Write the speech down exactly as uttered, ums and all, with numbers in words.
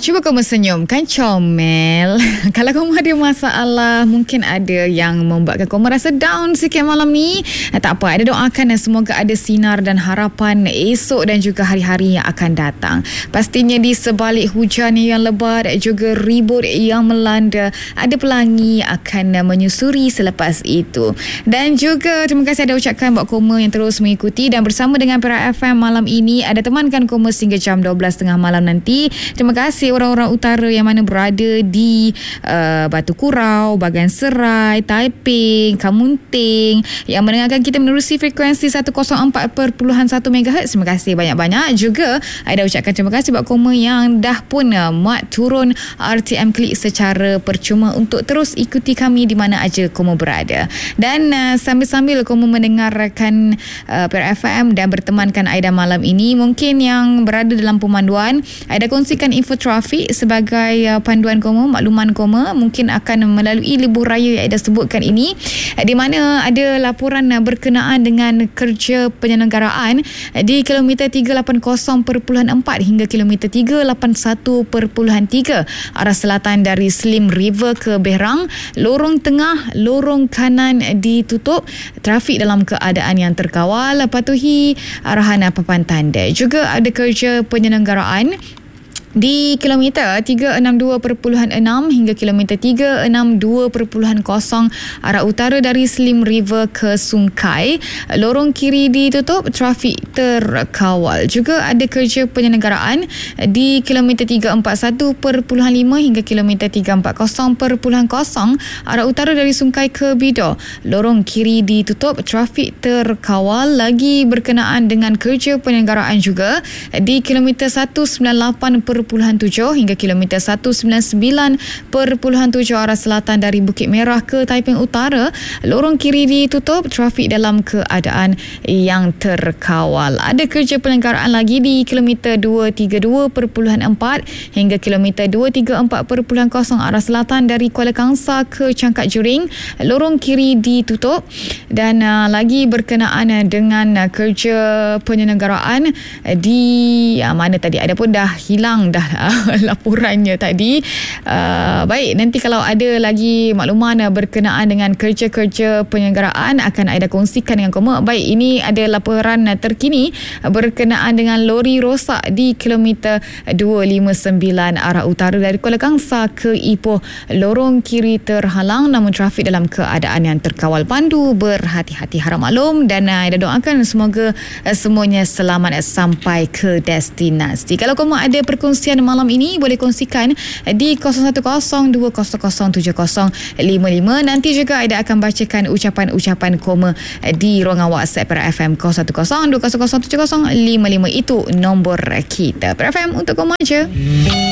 Cuba kamu senyum, kan comel. Kalau kamu ada masalah, mungkin ada yang membuatkan kamu rasa down sikit malam ni, tak apa, ada doakan dan semoga ada sinar dan harapan esok dan juga hari-hari yang akan datang. Pastinya di sebalik hujan yang lebat, juga ribut yang melanda, ada pelangi akan menyusuri selepas itu. Dan juga terima kasih ada ucapkan buat Koma yang terus mengikuti, dan bersama dengan Perak F M malam ini ada temankan Koma sehingga jam dua belas tiga puluh malam nanti. Terima kasih orang-orang utara yang mana berada di uh, Batu Kurau, Bagan Serai, Taiping, Kamunting yang mendengarkan kita menerusi frekuensi seratus empat perpuluhan satu megahertz. Terima kasih banyak-banyak. Juga ada ucapkan terima kasih buat Koma yang dah pun uh, muat turun R T M Klik secara percuma untuk terus ikuti kami di mana aja Koma berada. Dan uh, sambil-sambil Koma mendengarkan uh, Perak F M dan bertemankan Aida malam ini, mungkin yang berada dalam pemanduan, Aida kongsikan info trafik sebagai uh, panduan Koma, makluman Koma mungkin akan melalui lebuh raya yang Aida sebutkan ini, di mana ada laporan uh, berkenaan dengan kerja penyelenggaraan uh, di kilometer tiga lapan kosong perpuluhan empat hingga kilometer tiga lapan satu perpuluhan tiga arah selatan dari Slim River ke Berang. Lorong tengah, lorong kanan ditutup, trafik dalam keadaan yang terkawal, patuhi arahan papan tanda. Juga ada kerja penyelenggaraan di kilometer tiga enam dua perpuluhan enam hingga kilometer tiga enam dua perpuluhan kosong arah utara dari Slim River ke Sungkai. Lorong kiri ditutup, trafik terkawal. Juga ada kerja penyelenggaraan di kilometer tiga empat satu perpuluhan lima hingga kilometer tiga empat kosong perpuluhan kosong arah utara dari Sungkai ke Bido. Lorong kiri ditutup, trafik terkawal. Lagi berkenaan dengan kerja penyelenggaraan juga di kilometer seratus sembilan puluh lapan perpuluhan tujuh hingga kilometer seratus sembilan puluh sembilan perpuluhan tujuh arah selatan dari Bukit Merah ke Taiping Utara. Lorong kiri ditutup, trafik dalam keadaan yang terkawal. Ada kerja penyelenggaraan lagi di kilometer dua tiga dua perpuluhan empat hingga kilometer dua tiga empat perpuluhan kosong arah selatan dari Kuala Kangsar ke Cangkat Juring. Lorong kiri ditutup. Dan uh, lagi berkenaan uh, dengan uh, kerja penyelenggaraan uh, di uh, mana tadi ada pun dah hilang dah uh, laporannya tadi. Uh, baik, nanti kalau ada lagi makluman uh, berkenaan dengan kerja-kerja penyelenggaraan akan Aida kongsikan dengan Koma. Baik, ini ada laporan uh, terkini uh, berkenaan dengan lori rosak di kilometer dua lima sembilan arah utara dari Kuala Kangsar ke Ipoh. Lorong kiri terhalang namun trafik dalam keadaan yang terkawal. Pandu berhati-hati, harap maklum, dan uh, Aida doakan semoga uh, semuanya selamat uh, sampai ke destinasi. Kalau Koma ada perkongsian malam ini, boleh kongsikan di kosong satu kosong dua kosong kosong tujuh kosong lima lima. Nanti juga Aida akan bacakan ucapan-ucapan Koma di ruangan WhatsApp Perak F M kosong satu kosong dua kosong kosong tujuh kosong lima lima. Itu nombor kita. Perak F M untuk Koma aja.